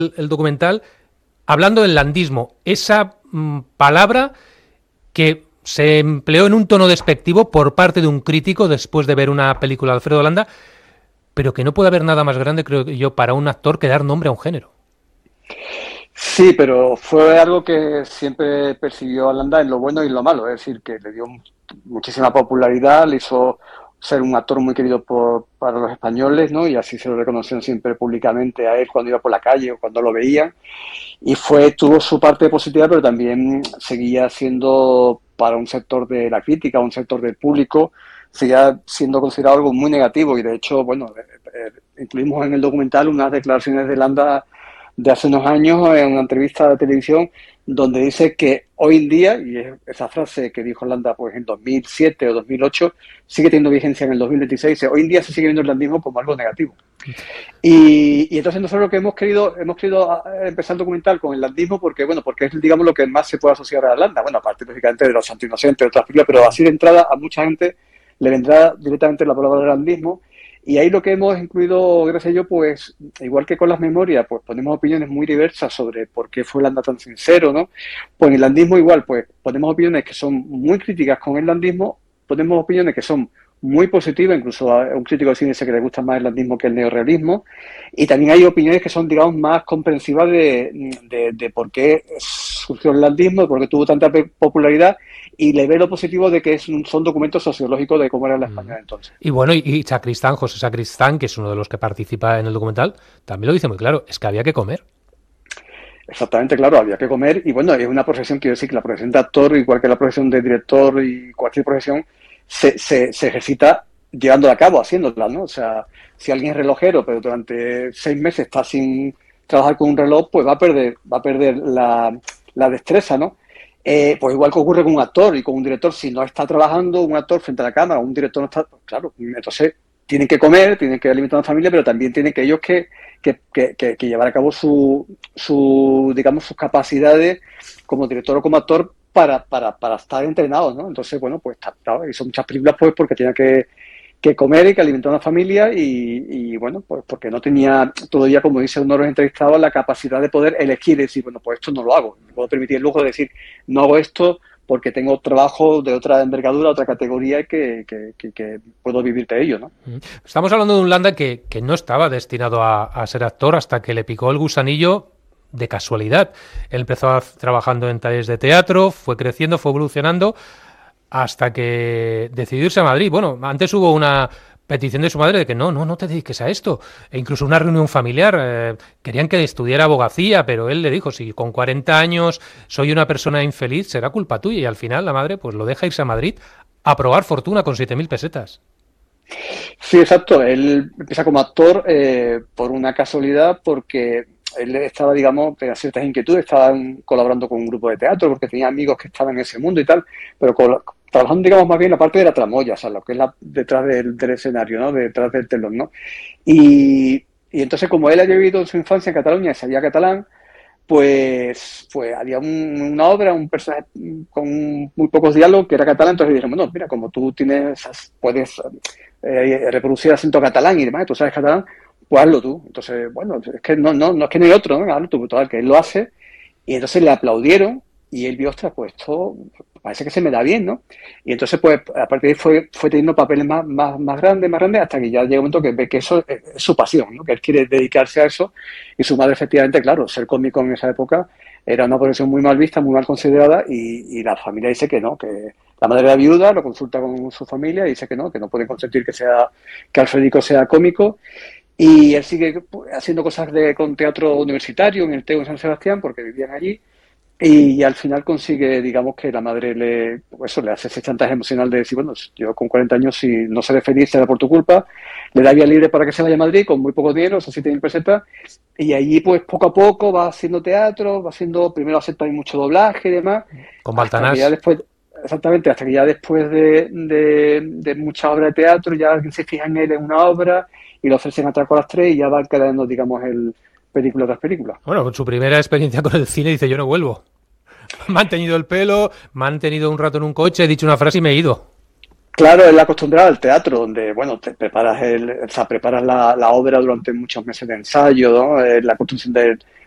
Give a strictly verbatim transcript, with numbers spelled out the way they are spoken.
el, el documental hablando del landismo, esa mm, palabra que se empleó en un tono despectivo por parte de un crítico después de ver una película de Alfredo Landa, pero que no puede haber nada más grande, creo yo, para un actor que dar nombre a un género. Sí, pero fue algo que siempre persiguió a Landa en lo bueno y en lo malo, es decir, que le dio muchísima popularidad, le hizo ser un actor muy querido por, para los españoles, ¿no? Y así se lo reconocieron siempre públicamente a él cuando iba por la calle o cuando lo veían. Y fue, tuvo su parte positiva, pero también seguía siendo para un sector de la crítica, un sector del público, seguía siendo considerado algo muy negativo. Y de hecho, bueno, eh, eh, incluimos en el documental unas declaraciones de Landa de hace unos años en una entrevista de televisión donde dice que hoy en día, y es esa frase que dijo Landa pues en dos mil siete o dos mil ocho, sigue teniendo vigencia en el dos mil veintiséis, dice, hoy en día se sigue viendo el landismo como algo negativo. Y, y entonces nosotros lo que hemos querido, hemos querido empezar el documental con el landismo porque, bueno, porque es, digamos, lo que más se puede asociar a Landa. Bueno, aparte, lógicamente, de los Santos Inocentes, de otras películas, pero así de entrada a mucha gente le vendrá directamente la palabra landismo. Y ahí lo que hemos incluido, gracias a ello, pues, igual que con las memorias, pues ponemos opiniones muy diversas sobre por qué fue Landa tan sincero, ¿no? Pues en el landismo igual, pues ponemos opiniones que son muy críticas con el landismo, ponemos opiniones que son muy positiva, incluso a un crítico de cine dice que le gusta más el landismo que el neorrealismo, y también hay opiniones que son, digamos, más comprensivas de, de, de por qué surgió el landismo, de por qué tuvo tanta popularidad, y le ve lo positivo de que es un, son documentos sociológicos de cómo era la España de entonces. Y bueno, y, y Sacristán, José Sacristán, que es uno de los que participa en el documental, también lo dice muy claro, es que había que comer. Exactamente, claro, había que comer, y bueno, es una profesión, quiero decir, que la profesión de actor, igual que la profesión de director y cualquier profesión, se, se, se ejercita llevándola a cabo, haciéndola, ¿no? O sea, si alguien es relojero, pero durante seis meses está sin trabajar con un reloj, pues va a perder, va a perder la, la destreza, ¿no? Eh, pues igual que ocurre con un actor y con un director, si no está trabajando un actor frente a la cámara, un director no está, pues claro, entonces tienen que comer, tienen que alimentar a la familia, pero también tienen que ellos que, que, que, que, que llevar a cabo su, su, digamos, sus capacidades como director o como actor para, para, para estar entrenados, ¿no? Entonces, bueno, pues claro, hizo muchas películas pues porque tenía que, que comer y que alimentar a una familia y, y, bueno, pues porque no tenía todavía, como dice uno de los entrevistados, la capacidad de poder elegir y decir, bueno, pues esto no lo hago. Me puedo permitir el lujo de decir, no hago esto porque tengo trabajo de otra envergadura, otra categoría que, que, que, que puedo vivir de ello, ¿no? Estamos hablando de un Landa que, que no estaba destinado a, a ser actor hasta que le picó el gusanillo de casualidad. Él empezó a, trabajando en talleres de teatro, fue creciendo, fue evolucionando hasta que decidió irse a Madrid. Bueno, antes hubo una petición de su madre de que no, no, no te dediques a esto. E incluso una reunión familiar. Eh, querían que estudiara abogacía, pero él le dijo, si con cuarenta años soy una persona infeliz, será culpa tuya. Y al final la madre pues lo deja irse a Madrid a probar fortuna con siete mil pesetas. Sí, exacto. Él empieza como actor eh, por una casualidad porque él estaba, digamos, tenía ciertas inquietudes, estaba colaborando con un grupo de teatro porque tenía amigos que estaban en ese mundo y tal, pero con, trabajando, digamos, más bien la parte de la tramoya, o sea, lo que es la, detrás del, del escenario, ¿no? Detrás del telón, ¿no? Y, y entonces, como él había vivido su infancia en Cataluña y sabía catalán, pues, pues había un, una obra, un personaje con muy pocos diálogos que era catalán, entonces dijimos, no, mira, como tú tienes, puedes eh, reproducir acento catalán y demás, tú sabes catalán, pues hazlo tú. Entonces, bueno, es que no, no, no es que no hay otro, ¿no? Hazlo tú, total, que él lo hace, y entonces le aplaudieron, y él vio, ostras, pues esto parece que se me da bien, ¿no? Y entonces, pues, a partir de ahí fue, fue teniendo papeles más, más, más grandes, más grandes, hasta que ya llega un momento que ve que eso es, es su pasión, ¿no? Que él quiere dedicarse a eso, y su madre, efectivamente, claro, ser cómico en esa época era una profesión muy mal vista, muy mal considerada, y, y la familia dice que no, que la madre era viuda, lo consulta con su familia y dice que no, que no pueden consentir que sea, que Alfredico sea cómico, y él sigue haciendo cosas de, con teatro universitario en el Teo en San Sebastián, porque vivían allí, y al final consigue, digamos, que la madre le, pues eso, le hace ese chantaje emocional de decir, bueno, yo con cuarenta años, si no seré feliz, será por tu culpa. Le da vía libre para que se vaya a Madrid con muy poco dinero, son siete mil pesetas. Y allí, pues, poco a poco va haciendo teatro, va haciendo, primero hace también mucho doblaje y demás, Con hasta que ya Baltanás. después, exactamente, hasta que ya después de, de, de muchas obras de teatro, ya alguien se fija en él en una obra y lo ofrecen a Traco a las tres y ya van quedando, digamos, el película tras película. Bueno, con su primera experiencia con el cine dice, yo no vuelvo. Me han tenido el pelo, me han tenido un rato en un coche, he dicho una frase y me he ido. Claro, él acostumbrado al teatro, donde, bueno, te preparas el, o sea, preparas la, la obra durante muchos meses de ensayo, ¿no? Eh, la construcción del,